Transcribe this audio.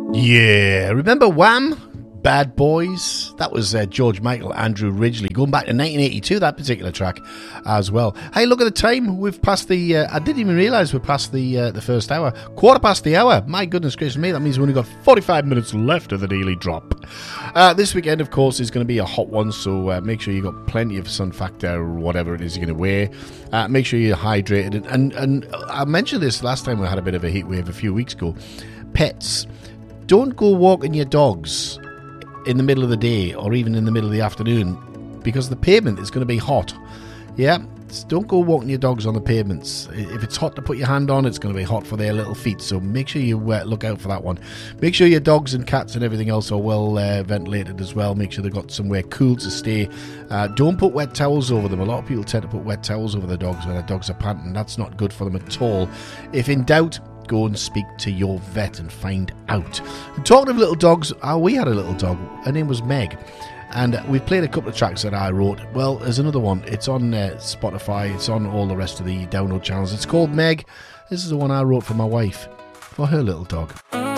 Yeah, remember Wham? Bad Boys? That was George Michael, Andrew Ridgeley, going back to 1982, that particular track as well. Hey, look at the time. We've passed the... I didn't even realise we're past the first hour. Quarter past the hour. My goodness gracious me, that means we've only got 45 minutes left of the daily drop. This weekend, of course, is going to be a hot one, so make sure you've got plenty of sun factor or whatever it is you're going to wear. Make sure you're hydrated. And I mentioned this last time we had a bit of a heat wave a few weeks ago. Pets. Don't go walking your dogs in the middle of the day or even in the middle of the afternoon because the pavement is going to be hot. Yeah, don't go walking your dogs on the pavements. If it's hot to put your hand on, it's going to be hot for their little feet, so make sure you look out for that one. Make sure your dogs and cats and everything else are well ventilated as well. Make sure they've got somewhere cool to stay. Don't put wet towels over them. A lot of people tend to put wet towels over their dogs when their dogs are panting. That's not good for them at all. If in doubt, go and speak to your vet and find out. And talking of little dogs, we had a little dog. Her name was Meg. And we've played a couple of tracks that I wrote. Well, there's another one. It's on Spotify. It's on all the rest of the download channels. It's called Meg. This is the one I wrote for my wife, for her little dog.